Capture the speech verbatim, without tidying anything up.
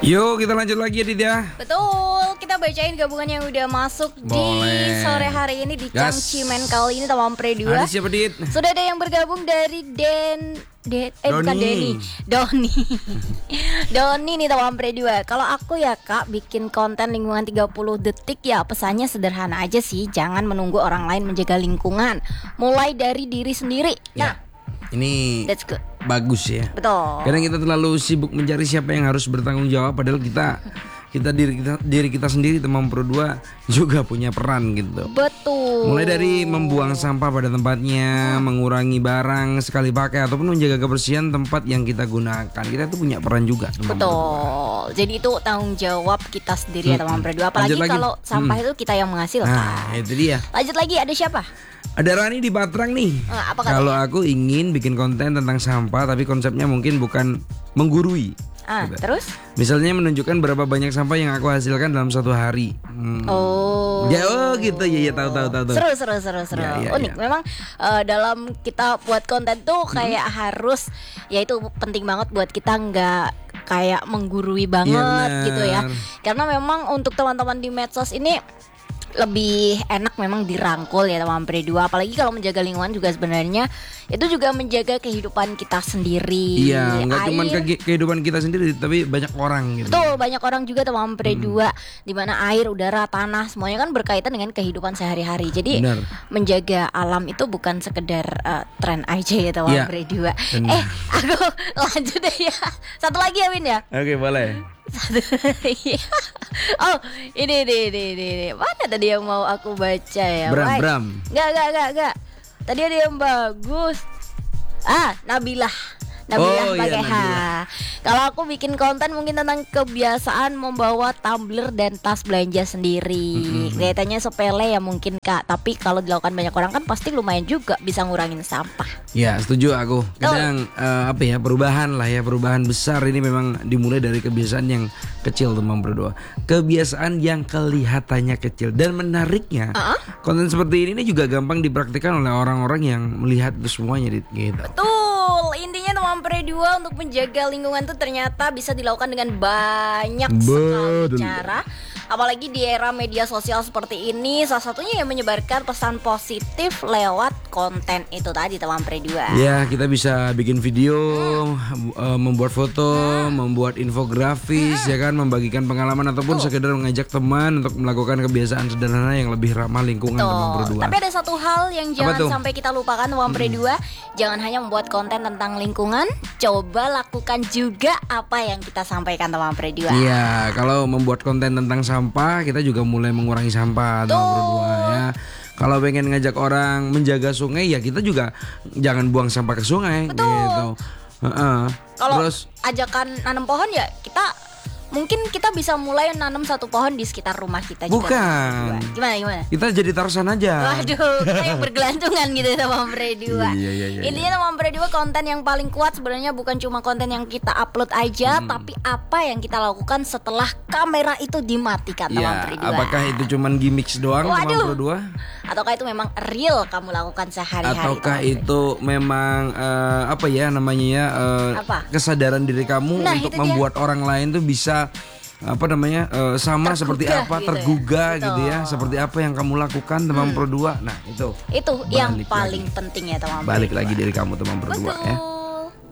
Yuk kita lanjut lagi Aditya. Betul, kita bacain gabungan yang udah masuk Boleh. di sore hari ini di Gas. Cangcimen kali ini Tamam Pre dua. Ada siapa Dit? Sudah ada yang bergabung dari Den De, eh Doni. bukan Denny, Doni. Doni nih Tamam Pre dua. Kalau aku ya Kak bikin konten lingkungan tiga puluh detik ya pesannya sederhana aja sih. Jangan menunggu orang lain menjaga lingkungan. Mulai dari diri sendiri. Nah, Ya. Ini that's good. bagus ya. Betul. Kadang kita terlalu sibuk mencari siapa yang harus bertanggung jawab, padahal kita kita diri kita diri kita sendiri Tamam Pro dua juga punya peran gitu. Betul. Mulai dari membuang sampah pada tempatnya, mengurangi barang sekali pakai ataupun menjaga kebersihan tempat yang kita gunakan. Kita tuh punya peran juga. Tamam Pro dua. Betul. Jadi itu tanggung jawab kita sendiri ya Tamam Pre dua. Apalagi Lanjut lagi. kalau sampah Hmm. itu kita yang menghasilkan. Nah, itu dia. Lanjut lagi, ada siapa? Ada Rani di Batrang nih. Eh, apa katanya? Kalau aku ingin bikin konten tentang sampah, tapi konsepnya mungkin bukan menggurui. Ah, Gitu. terus? Misalnya menunjukkan berapa banyak sampah yang aku hasilkan dalam satu hari. Hmm. Oh. Ya, oh gitu ya, ya tahu tahu tahu. tahu. Seru seru seru seru. Ya, ya, Unik. ya. Memang eh, dalam kita buat konten tuh kayak harus, ya itu penting banget buat kita nggak kayak menggurui banget Iya, gitu ya. benar. Karena memang untuk teman-teman di medsos ini lebih enak memang dirangkul ya Tamam Pre dua. Apalagi kalau menjaga lingkungan juga sebenarnya itu juga menjaga kehidupan kita sendiri. Iya, nggak cuma Air- ke- kehidupan kita sendiri, tapi banyak orang gitu. Betul, banyak orang juga Tamam Pre dua di mana air, udara, tanah semuanya kan berkaitan dengan kehidupan sehari-hari. Jadi Benar. menjaga alam itu bukan sekedar eh, tren aja ya Tamam Iya, Pre dua. benar. Eh, aku lanjut deh ya. Satu lagi ya Win ya. Oke, boleh. Satu lagi. Oh, ini ini ini ini. ini. Mana tadi yang mau aku baca ya? Bram, Wai. Bram. Enggak, enggak, enggak, enggak. Tadi ada yang bagus. Ah, Nabilah. Nabilah Oh, iya, pakai H. Nabilah. Kalau aku bikin konten mungkin tentang kebiasaan membawa tumbler dan tas belanja sendiri. Kelihatannya sepele ya mungkin Kak, tapi kalau dilakukan banyak orang kan pasti lumayan juga bisa ngurangin sampah. Ya, setuju aku. Kadang eh, apa ya, perubahan lah ya, perubahan besar ini memang dimulai dari kebiasaan yang kecil Tamam Pro dua. Kebiasaan yang kelihatannya kecil dan menariknya. Uh-uh. Konten seperti ini nih juga gampang dipraktikkan oleh orang-orang yang melihat itu semuanya Dit, gitu. Betul, intinya Tamam Pre dua untuk menjaga lingkungan tuh ternyata bisa dilakukan dengan banyak sekali Betul. cara. Apalagi di era media sosial seperti ini, salah satunya yang menyebarkan pesan positif lewat konten itu tadi Tamam Pre dua. Ya, kita bisa bikin video, eh, membuat foto, membuat infografis, ya kan, membagikan pengalaman ataupun sekedar mengajak teman untuk melakukan kebiasaan sederhana yang lebih ramah lingkungan Tamam Pro Betul. dua. Tapi ada satu hal yang Apa jangan tuh? sampai kita lupakan Tamam Pre dua, jangan hanya membuat konten tentang lingkungan, coba lakukan juga apa yang kita sampaikan Tamam Pre dua. Iya, kalau membuat konten tentang sampah, kita juga mulai mengurangi sampah Tamam Pro dua ya. Kalau pengen ngajak orang menjaga sungai, ya kita juga jangan buang sampah ke sungai. Betul. Gitu. Heeh. Kalau Terus ajakan nanam pohon ya kita mungkin kita bisa mulai nanam satu pohon di sekitar rumah kita juga. Bukan. Gimana gimana? kita jadi Tarzan aja. Waduh, kita yang bergelantungan gitu Tamam Pre dua. Iya, iya, iya, Intinya Tamam Pre dua konten yang paling kuat sebenarnya bukan cuma konten yang kita upload aja, tapi apa yang kita lakukan setelah kamera itu dimatikan Tamam Ya, Pre dua. apakah itu cuman gimmicks doang Tamam Waduh. Pro dua? Ataukah itu memang real kamu lakukan sehari-hari? Ataukah Tamam Pre? itu memang eh, apa ya namanya ya eh, Apa? kesadaran diri kamu Nah, untuk itu dia. membuat orang lain tuh bisa apa namanya eh, sama Tergugah seperti apa gitu ya. tergugah Betul. gitu ya, seperti apa yang kamu lakukan Tamam Pro dua. Nah, itu Itu yang Balik paling lagi. penting ya Tamam Pre balik dua. lagi dari kamu Tamam Pro dua ya. Betul.